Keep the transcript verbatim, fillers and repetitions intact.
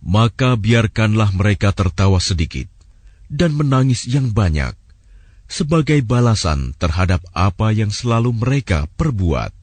maka biarkanlah mereka tertawa sedikit dan menangis yang banyak sebagai balasan terhadap apa yang selalu mereka perbuat.